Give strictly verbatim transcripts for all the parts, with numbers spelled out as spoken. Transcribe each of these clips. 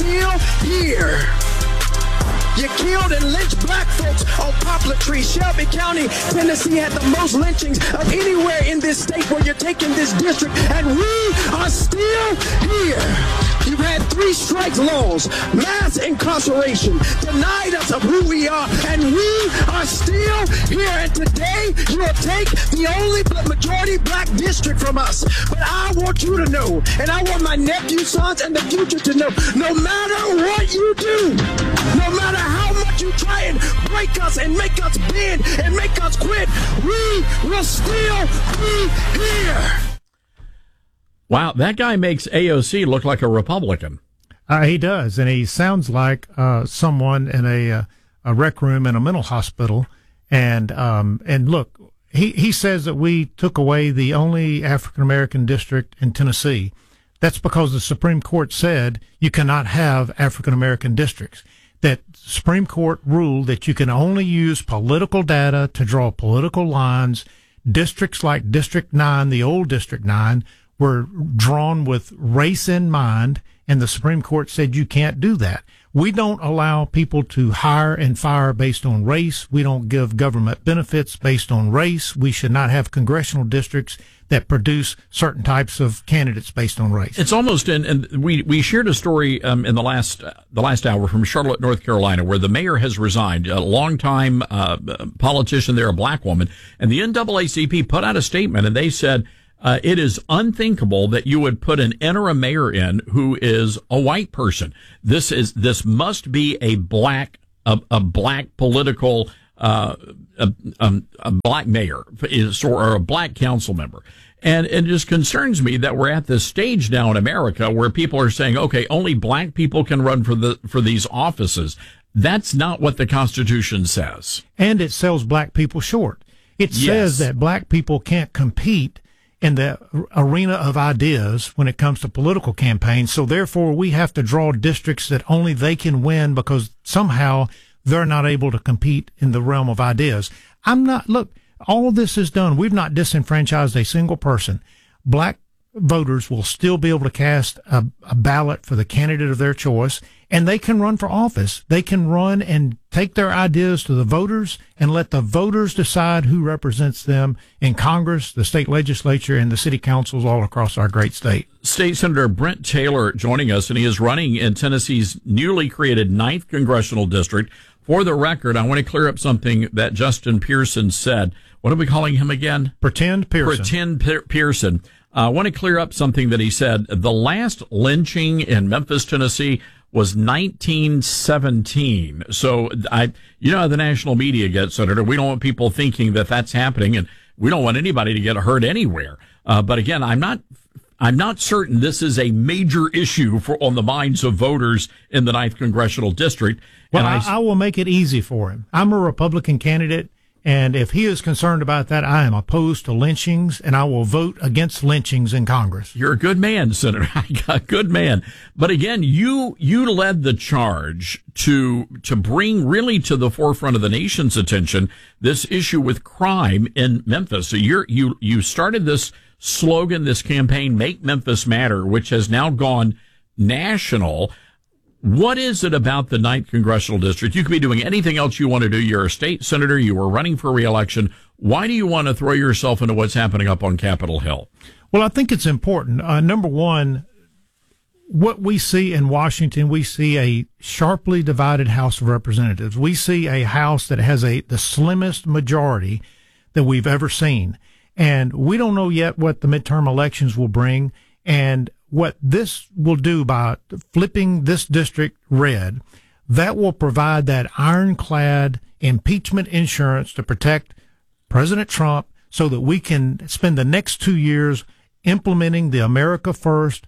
still here. You killed and lynched black folks on Poplar Tree. Shelby County, Tennessee had the most lynchings of anywhere in this state where you're taking this district, and we are still here. You've had three strikes laws, mass incarceration, denied us of who we are, and we are still here. And today, you'll take the only majority black district from us. But I want you to know, and I want my nephew, sons, and the future to know, no matter what you do, no matter how much you try and break us and make us bend and make us quit, we will still be here. Wow, that guy makes A O C look like a Republican. Uh, he does, and he sounds like uh, someone in a, uh, a rec room in a mental hospital. And um, and look, he, he says that we took away the only African-American district in Tennessee. That's because the Supreme Court said you cannot have African-American districts. That Supreme Court ruled that you can only use political data to draw political lines. Districts like District nine, the old District nine, were drawn with race in mind, and the Supreme Court said you can't do that. We don't allow people to hire and fire based on race. We don't give government benefits based on race. We should not have congressional districts that produce certain types of candidates based on race. It's almost, and, and we, we shared a story um, in the last uh, the last hour from Charlotte, North Carolina, where the mayor has resigned, a longtime uh, politician there, a black woman, and the N double A C P put out a statement, and they said, Uh, it is unthinkable that you would put an interim mayor in who is a white person. This is this must be a black a, a black political uh, a, um, a black mayor is or a black council member. And it just concerns me that we're at this stage now in America where people are saying, okay, only black people can run for the for these offices. That's not what the Constitution says. And it sells black people short. It Yes. says that black people can't compete in the arena of ideas when it comes to political campaigns. So therefore, we have to draw districts that only they can win because somehow they're not able to compete in the realm of ideas. I'm not, look, all of this is done. We've not disenfranchised a single person. Black voters will still be able to cast a, a ballot for the candidate of their choice, and they can run for office. They can run and take their ideas to the voters and let the voters decide who represents them in Congress, the state legislature, and the city councils all across our great state. State Senator Brent Taylor joining us, and he is running in Tennessee's newly created ninth Congressional District. For the record, I want to clear up something that Justin Pearson said. What are we calling him again? Pretend Pearson. Pretend Pe- Pearson. Uh, I want to clear up something that he said. The last lynching in Memphis, Tennessee was nineteen seventeen. So I, you know how the national media gets, Senator. We don't want people thinking that that's happening, and we don't want anybody to get hurt anywhere. Uh, but again, I'm not, I'm not certain this is a major issue for on the minds of voters in the ninth Congressional District. Well, and I, I will make it easy for him. I'm a Republican candidate. And if he is concerned about that, I am opposed to lynchings, and I will vote against lynchings in Congress. You're a good man, Senator. A good man. But again, you you led the charge to to bring really to the forefront of the nation's attention this issue with crime in Memphis. So you're, you you started this slogan, this campaign, Make Memphis Matter, which has now gone national. What is it about the ninth Congressional District? You could be doing anything else you want to do. You're a state senator. You were running for re-election. Why do you want to throw yourself into what's happening up on Capitol Hill? Well, I think it's important. Uh, number one, what we see in Washington, we see a sharply divided House of Representatives. We see a House that has a the slimmest majority that we've ever seen. And we don't know yet what the midterm elections will bring. And what this will do by flipping this district red, that will provide that ironclad impeachment insurance to protect President Trump so that we can spend the next two years implementing the America First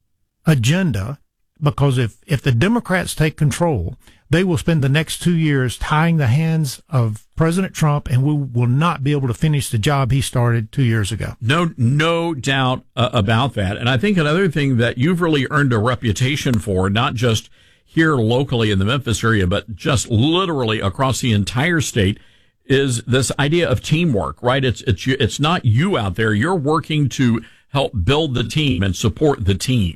agenda. Because if, if the Democrats take control, they will spend the next two years tying the hands of President Trump, and we will not be able to finish the job he started two years ago. No, no doubt uh, about that. And I think another thing that you've really earned a reputation for, not just here locally in the Memphis area, but just literally across the entire state, is this idea of teamwork, right? It's, it's, it's not you out there. You're working to help build the team and support the team.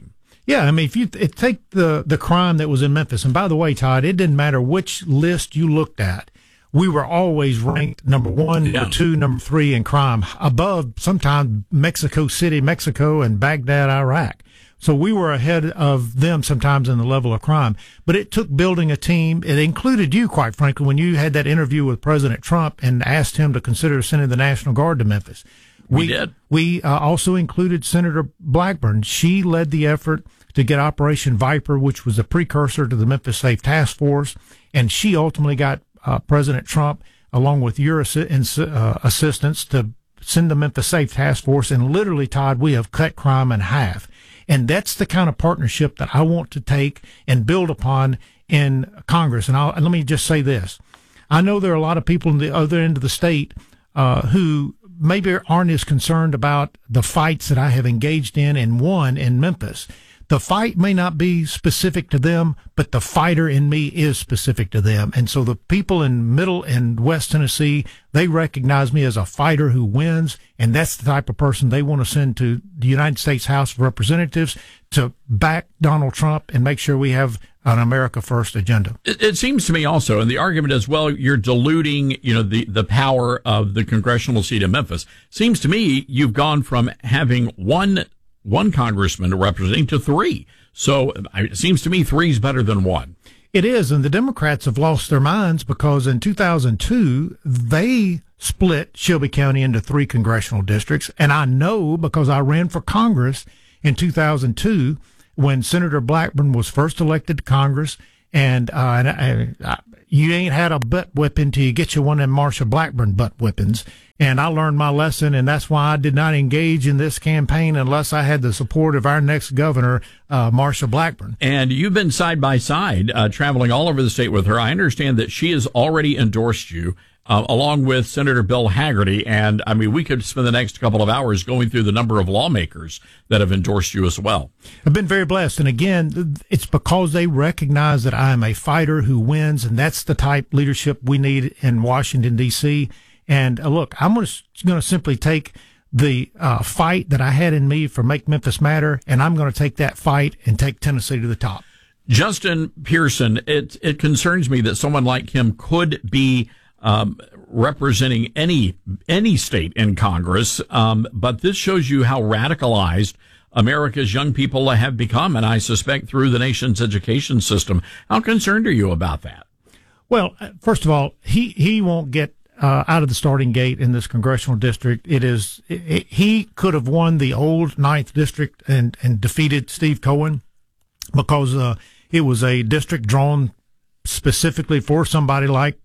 Yeah, I mean, if you it, take the, the crime that was in Memphis, and by the way, Todd, it didn't matter which list you looked at. We were always ranked number one, yeah. number two, number three in crime, above sometimes Mexico City, Mexico, and Baghdad, Iraq. So we were ahead of them sometimes in the level of crime. But it took building a team. It included you, quite frankly, when you had that interview with President Trump and asked him to consider sending the National Guard to Memphis. We, we did. We uh, also included Senator Blackburn. She led the effort to get Operation Viper, which was a precursor to the Memphis Safe Task Force, and she ultimately got uh, President Trump, along with your assi- uh, assistance, to send the Memphis Safe Task Force. And literally, Todd, we have cut crime in half. And that's the kind of partnership that I want to take and build upon in Congress. And, I'll, and let me just say this. I know there are a lot of people in the other end of the state uh, who maybe aren't as concerned about the fights that I have engaged in and won in Memphis. The fight may not be specific to them, but the fighter in me is specific to them. And so the people in Middle and West Tennessee, they recognize me as a fighter who wins, and that's the type of person they want to send to the United States House of Representatives to back Donald Trump and make sure we have an America First agenda. It, it seems to me also, and the argument is, well, you're diluting, you know, the, the power of the congressional seat in Memphis. Seems to me you've gone from having one one congressman representing to three. So it seems to me three is better than one. It is, and the Democrats have lost their minds because in two thousand two, they split Shelby County into three congressional districts. And I know because I ran for Congress in two thousand two when Senator Blackburn was first elected to Congress. And, uh, and I, I, you ain't had a butt whipping till you get you one of them Marsha Blackburn butt whippings. And I learned my lesson, and that's why I did not engage in this campaign unless I had the support of our next governor, uh, Marsha Blackburn. And you've been side by side, uh, traveling all over the state with her. I understand that she has already endorsed you, uh, along with Senator Bill Hagerty. And I mean, we could spend the next couple of hours going through the number of lawmakers that have endorsed you as well. I've been very blessed. And again, it's because they recognize that I am a fighter who wins, and that's the type leadership we need in Washington, D C. And uh, look, I'm going to simply take the uh, fight that I had in me for Make Memphis Matter, and I'm going to take that fight and take Tennessee to the top. Justin Pearson, it it concerns me that someone like him could be um, representing any any state in Congress, um, but this shows you how radicalized America's young people have become, and I suspect through the nation's education system. How concerned are you about that? Well, first of all, he, he won't get Uh, out of the starting gate in this congressional district. It is, it, it, he could have won the old ninth district and, and defeated Steve Cohen because, uh, it was a district drawn specifically for somebody like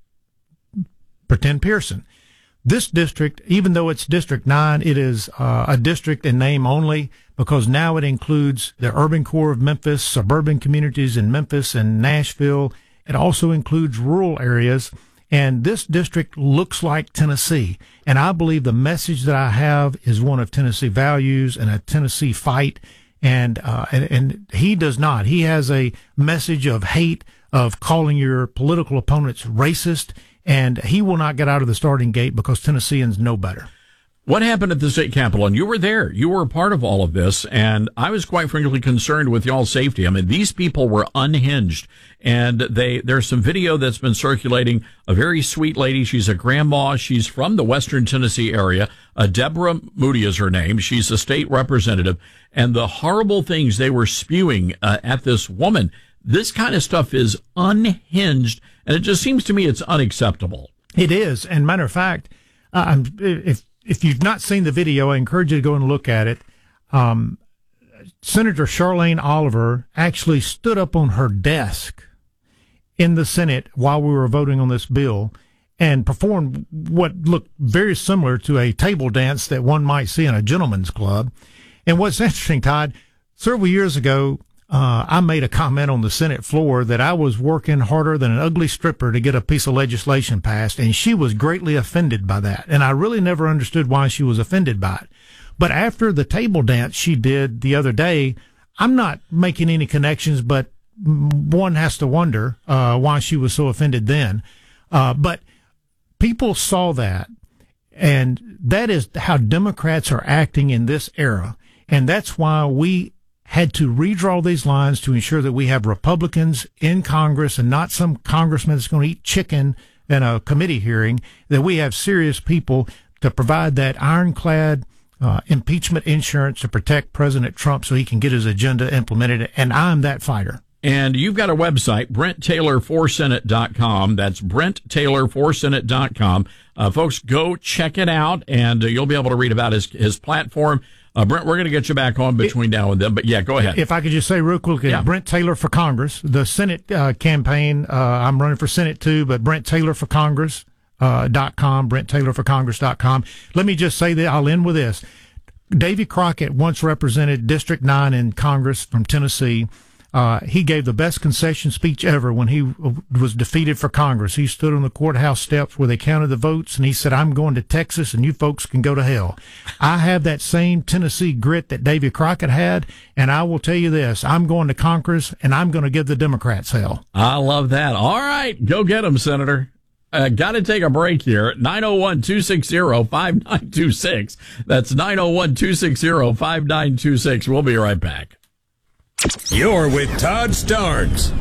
Pretend Pearson. This district, even though it's District nine, it is, uh, a district in name only because now it includes the urban core of Memphis, suburban communities in Memphis and Nashville. It also includes rural areas. And this district looks like Tennessee. And I believe the message that I have is one of Tennessee values and a Tennessee fight. And, uh, and, and he does not. He has a message of hate, of calling your political opponents racist. And he will not get out of the starting gate because Tennesseans know better. What happened at the state capitol? And you were there. You were a part of all of this. And I was quite frankly concerned with y'all's safety. I mean, these people were unhinged. And they, there's some video that's been circulating. A very sweet lady. She's a grandma. She's from the Western Tennessee area. Uh, Deborah Moody is her name. She's a state representative. And the horrible things they were spewing uh, at this woman. This kind of stuff is unhinged. And it just seems to me it's unacceptable. It is. And matter of fact, uh, I'm, if, If you've not seen the video, I encourage you to go and look at it. Um, Senator Charlene Oliver actually stood up on her desk in the Senate while we were voting on this bill and performed what looked very similar to a table dance that one might see in a gentleman's club. And what's interesting, Todd, several years ago, Uh, I made a comment on the Senate floor that I was working harder than an ugly stripper to get a piece of legislation passed, and she was greatly offended by that. And I really never understood why she was offended by it. But after the table dance she did the other day, I'm not making any connections, but one has to wonder uh, why she was so offended then. Uh, but people saw that, and that is how Democrats are acting in this era. And that's why we had to redraw these lines to ensure that we have Republicans in Congress and not some congressman that's going to eat chicken in a committee hearing, that we have serious people to provide that ironclad uh, impeachment insurance to protect President Trump so he can get his agenda implemented. And I'm that fighter. And you've got a website, Brent Taylor for Senate dot com. That's Brent Taylor for Senate dot com. Uh, folks, go check it out, and uh, you'll be able to read about his his platform. Uh, Brent, we're going to get you back on between now and then, but yeah, go ahead. If I could just say real quick, yeah. Brent Taylor for Congress, the Senate uh, campaign, uh, I'm running for Senate too, but Brent Taylor for Congress uh, dot com, Brent Taylor for Congress dot com. Let me just say that I'll end with this. Davy Crockett once represented District nine in Congress from Tennessee. Uh, he gave the best concession speech ever when he was defeated for Congress. He stood on the courthouse steps where they counted the votes, and he said, I'm going to Texas, and you folks can go to hell. I have that same Tennessee grit that Davy Crockett had, and I will tell you this, I'm going to Congress, and I'm going to give the Democrats hell. I love that. All right, go get them, Senator. Uh, got to take a break here. nine oh one, two six zero, five nine two six. That's nine oh one, two six zero, five nine two six. We'll be right back. You're with Todd Starnes.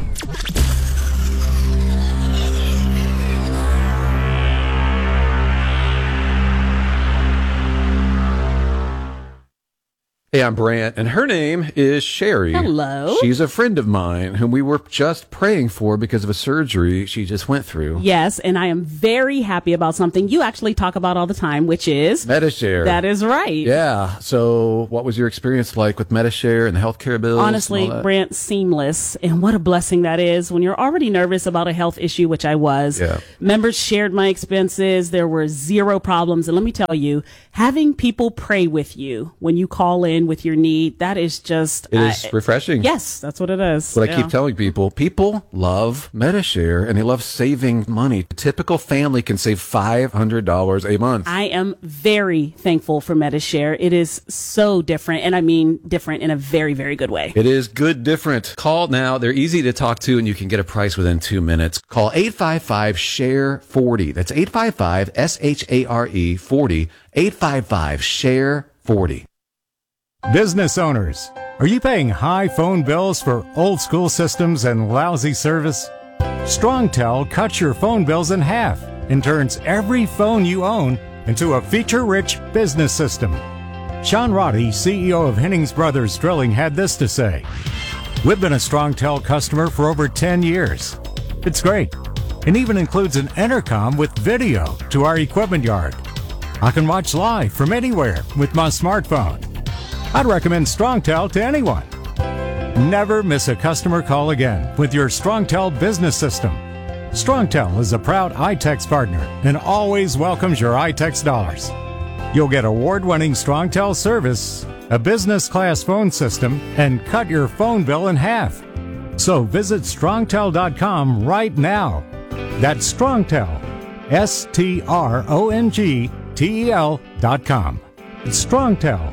Hey, I'm Brant, and her name is Sherry. Hello. She's a friend of mine whom we were just praying for because of a surgery she just went through. Yes, and I am very happy about something you actually talk about all the time, which is Medi-Share. That is right. Yeah. So what was your experience like with Medi-Share and the healthcare bills? Honestly, Brant, seamless. And what a blessing that is when you're already nervous about a health issue, which I was. Yeah. Members shared my expenses. There were zero problems. And let me tell you, having people pray with you when you call in with your need, that is just It is uh, refreshing. Yes, that's what it is. What yeah. I keep telling people, people love Medi-Share and they love saving money. A typical family can save five hundred dollars a month. I am very thankful for Medi-Share. It is so different, and I mean different in a very, very good way. It is good different. Call now. They're easy to talk to, and you can get a price within two minutes. Call eight five five, S H A R E, forty. That's eight five five, S H A R E, forty. eight five five, S H A R E, forty. Business owners, are you paying high phone bills for old school systems and lousy service? StrongTel cuts your phone bills in half and turns every phone you own into a feature-rich business system. Sean Roddy, C E O of Hennings Brothers Drilling, had this to say. We've been a StrongTel customer for over ten years. It's great, and even includes an intercom with video to our equipment yard. I can watch live from anywhere with my smartphone. I'd recommend StrongTel to anyone. Never miss a customer call again with your StrongTel business system. StrongTel is a proud iTex partner and always welcomes your iTex dollars. You'll get award-winning StrongTel service, a business-class phone system, and cut your phone bill in half. So visit strongtel dot com right now. That's StrongTel, S T R O N G T E L dot com. It's StrongTel.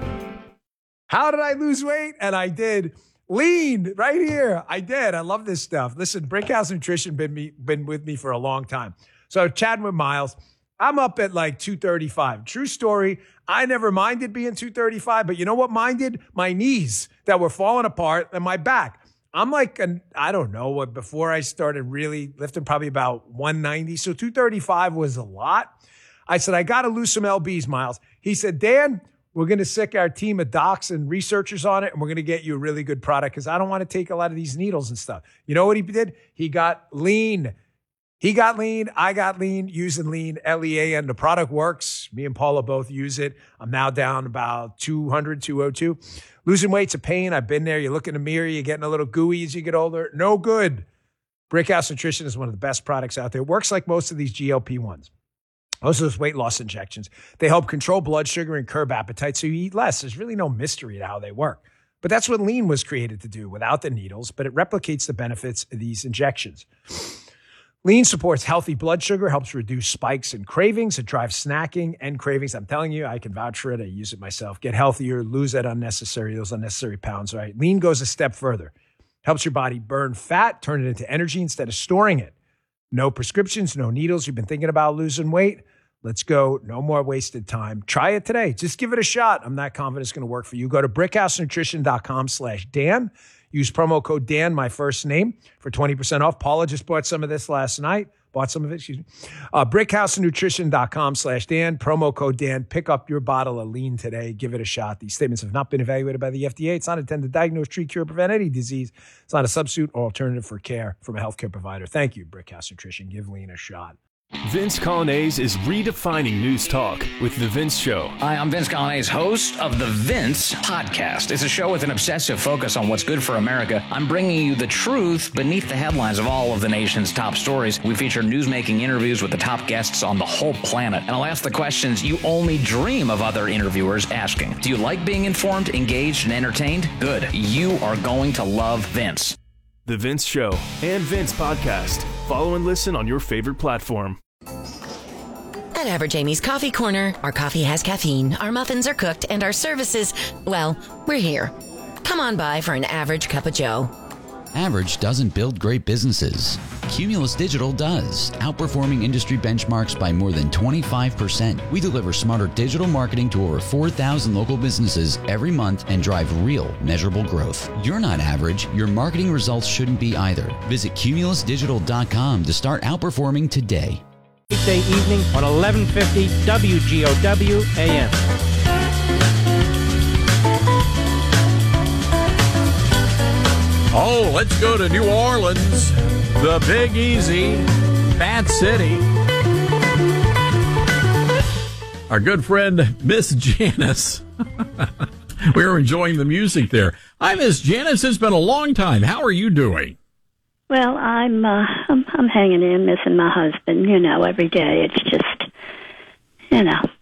How did I lose weight? And I did. Lean right here. I did. I love this stuff. Listen, Brickhouse Nutrition been me been with me for a long time. So chatting with Miles, I'm up at like two thirty-five. True story. I never minded being two thirty-five, but you know what minded? My knees that were falling apart and my back. I'm like, an, I don't know what, before I started really lifting, probably about one ninety. So two thirty-five was a lot. I said, I got to lose some L Bs, Miles. He said, Dan, we're going to sick our team of docs and researchers on it, and we're going to get you a really good product because I don't want to take a lot of these needles and stuff. You know what he did? He got lean. He got lean. I got lean using lean, L E A N. The product works. Me and Paula both use it. I'm now down about two hundred, two oh two. Losing weight's a pain. I've been there. You look in the mirror. You're getting a little gooey as you get older. No good. Brickhouse Nutrition is one of the best products out there. It works like most of these G L P ones. Most of those weight loss injections. They help control blood sugar and curb appetite so you eat less. There's really no mystery to how they work. But that's what lean was created to do without the needles, but it replicates the benefits of these injections. Lean supports healthy blood sugar, helps reduce spikes and cravings. It drives snacking and cravings. I'm telling you, I can vouch for it. I use it myself. Get healthier, lose that unnecessary, those unnecessary pounds, right? Lean goes a step further. Helps your body burn fat, turn it into energy instead of storing it. No prescriptions, no needles. You've been thinking about losing weight? Let's go. No more wasted time. Try it today. Just give it a shot. I'm not confident it's going to work for you. Go to brickhousenutrition.com slash Dan. Use promo code Dan, my first name, for twenty percent off. Paula just bought some of this last night. Bought some of it, excuse me. Uh, brickhousenutrition.com slash Dan. Promo code Dan. Pick up your bottle of lean today. Give it a shot. These statements have not been evaluated by the F D A. It's not intended to diagnose, treat, cure, prevent any disease. It's not a substitute or alternative for care from a healthcare provider. Thank you, Brickhouse Nutrition. Give lean a shot. Vince Colonnese is redefining news talk with The Vince Show. Hi, I'm Vince Colonnese, host of The Vince Podcast. It's a show with an obsessive focus on what's good for America. I'm bringing you the truth beneath the headlines of all of the nation's top stories. We feature newsmaking interviews with the top guests on the whole planet. And I'll ask the questions you only dream of other interviewers asking. Do you like being informed, engaged, and entertained? Good. You are going to love Vince. The Vince Show and Vince Podcast. Follow and listen on your favorite platform. At Average Amy's Coffee Corner, our coffee has caffeine, our muffins are cooked, and our services, well, we're here. Come on by for an average cup of joe. Average doesn't build great businesses. Cumulus Digital does, outperforming industry benchmarks by more than twenty-five percent. We deliver smarter digital marketing to over four thousand local businesses every month and drive real, measurable growth. You're not average. Your marketing results shouldn't be either. Visit cumulus digital dot com to start outperforming today. Weekday evening on eleven fifty W G O W A M. Oh, let's go to New Orleans, the Big Easy, Bat City. Our good friend, Miss Janice. We were enjoying the music there. Hi, Miss Janice. It's been a long time. How are you doing? Well, I'm, uh, I'm I'm hanging in, missing my husband. You know, every day it's just, you know,